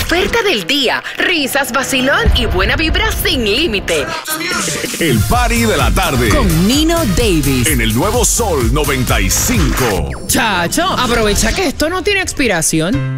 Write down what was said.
oferta del día, risas, vacilón y buena vibra sin límite. El party de la tarde con Nino Davis en el nuevo Sol 95. Chacho, aprovecha que esto no tiene expiración.